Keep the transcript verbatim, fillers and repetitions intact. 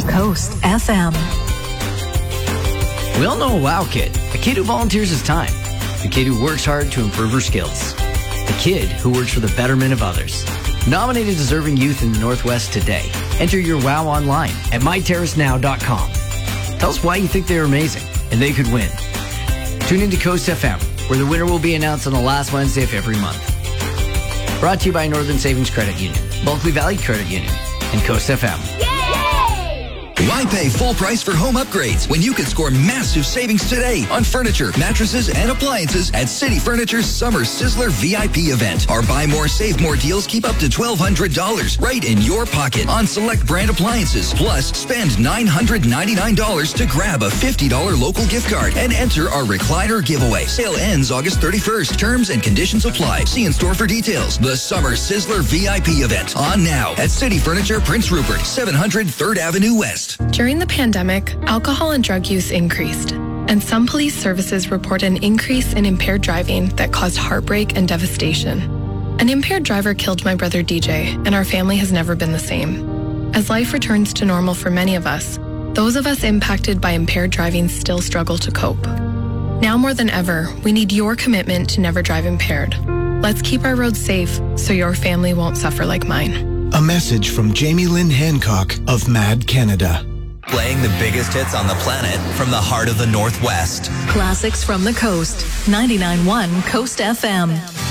Coast F M. We all know a WOW kid, a kid who volunteers his time, a kid who works hard to improve her skills, a kid who works for the betterment of others. Nominate a deserving youth in the Northwest today. Enter your WOW online at my terrace now dot com. Tell us why you think they're amazing and they could win. Tune into Coast F M, where the winner will be announced on the last Wednesday of every month. Brought to you by Northern Savings Credit Union, Bulkley Valley Credit Union, and Coast F M. Why pay full price for home upgrades when you can score massive savings today on furniture, mattresses, and appliances at City Furniture's Summer Sizzler V I P event? Our buy more, save more deals keep up to twelve hundred dollars right in your pocket on select brand appliances. Plus, spend nine hundred ninety-nine dollars to grab a fifty dollars local gift card and enter our recliner giveaway. Sale ends August thirty-first. Terms and conditions apply. See in store for details. The Summer Sizzler V I P event on now at City Furniture, Prince Rupert, seven hundred third Avenue West. During the pandemic, alcohol and drug use increased, and some police services report an increase in impaired driving that caused heartbreak and devastation. An impaired driver killed my brother D J, and our family has never been the same. As life returns to normal for many of us, those of us impacted by impaired driving still struggle to cope. Now more than ever, we need your commitment to never drive impaired. Let's keep our roads safe so your family won't suffer like mine. A message from Jamie Lynn Hancock of Mad Canada. Playing the biggest hits on the planet from the heart of the Northwest. Classics from the coast. ninety-nine point one Coast F M.